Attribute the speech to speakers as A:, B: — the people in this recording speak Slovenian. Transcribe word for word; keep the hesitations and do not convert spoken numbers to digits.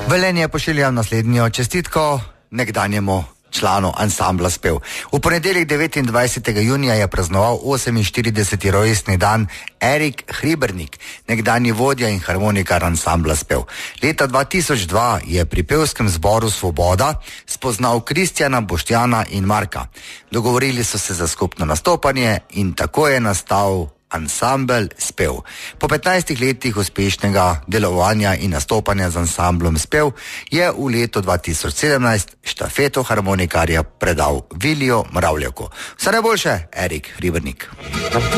A: Velenje pošiljam naslednjo čestitko nekdanjemu članu ansambla Spev. V ponedeljek devetindvajsetega junija je praznoval oseminštirideseti rojstni dan Erik Hribernik, nekdanji vodja in harmonikar ansambla Spev. Leta dva tisoč dva je pri pevskem zboru Svoboda spoznal Kristjana, Boštjana in Marka. Dogovorili so se za skupno nastopanje in tako je nastal ansambel Spev. Po petnajstih letih uspešnega delovanja in nastopanja z ansamblom Spev je v letu dva tisoč sedemnajst štafeto harmonikarja predal Viliju Mravljaku. Vse najboljše, Erik Hribernik.